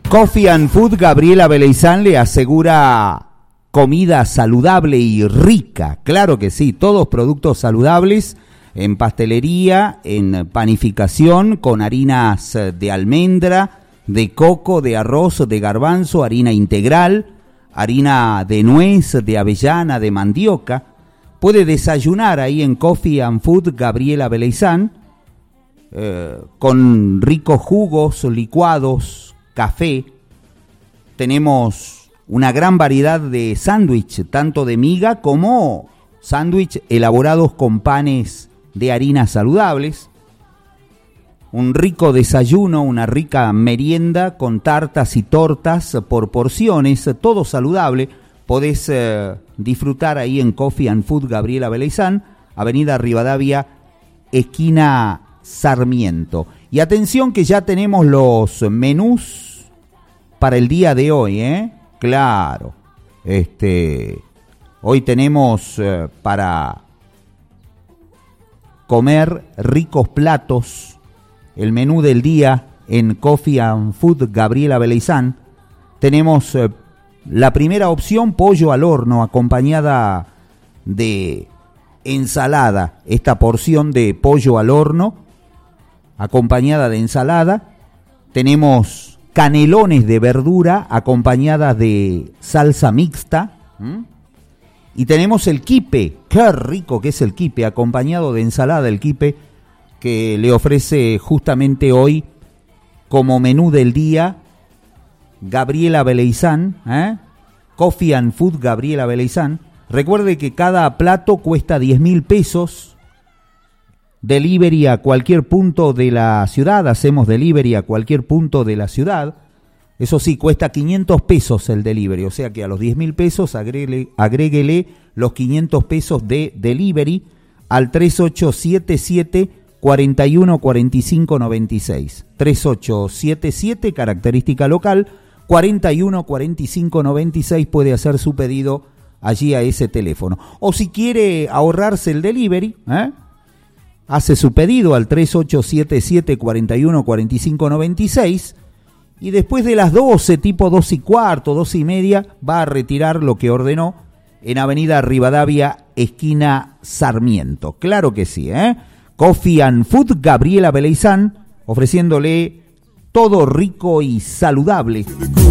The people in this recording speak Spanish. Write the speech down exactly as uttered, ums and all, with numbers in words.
Coffee and Food Gabriela Beleizán le asegura comida saludable y rica. Claro que sí, todos productos saludables en pastelería, en panificación, con harinas de almendra, de coco, de arroz, de garbanzo, harina integral, harina de nuez, de avellana, de mandioca. Puede desayunar ahí en Coffee and Food Gabriela Beleizán eh, con ricos jugos, licuados, café. Tenemos una gran variedad de sándwich, tanto de miga como sándwich elaborados con panes de harinas saludables. Un rico desayuno, una rica merienda con tartas y tortas por porciones, todo saludable. Podés eh, disfrutar ahí en Coffee and Food Gabriela Beleizán, Avenida Rivadavia, esquina Sarmiento. Y atención que ya tenemos los menús para el día de hoy, ¿eh? Claro. Este, hoy tenemos eh, para comer ricos platos, el menú del día en Coffee and Food Gabriela Beleizán. Tenemos eh, la primera opción, pollo al horno, acompañada de ensalada. Esta porción de pollo al horno, acompañada de ensalada. Tenemos canelones de verdura, acompañadas de salsa mixta. ¿Mm? Y tenemos el quipe, qué rico que es el quipe, acompañado de ensalada, el quipe que le ofrece justamente hoy como menú del día Gabriela Beleizán, ¿eh? Coffee and Food Gabriela Beleizán. Recuerde que cada plato cuesta diez mil pesos. Delivery a cualquier punto de la ciudad, hacemos delivery a cualquier punto de la ciudad. Eso sí, cuesta quinientos pesos el delivery, o sea que a los diez mil pesos agréguele, agréguele los quinientos pesos de delivery al tres ocho siete siete, cuatro uno cuatro cinco nueve seis. tres ocho siete siete, característica local, cuatro uno cuatro cinco nueve seis, puede hacer su pedido allí a ese teléfono. O si quiere ahorrarse el delivery, ¿eh? hace su pedido al tres ocho siete siete, cuatro uno cuatro cinco nueve seis y después de las doce, tipo dos y cuarto, doce y media, va a retirar lo que ordenó en Avenida Rivadavia, esquina Sarmiento. Claro que sí, ¿eh? Coffee and Food Gabriela Beleizán, ofreciéndole todo rico y saludable.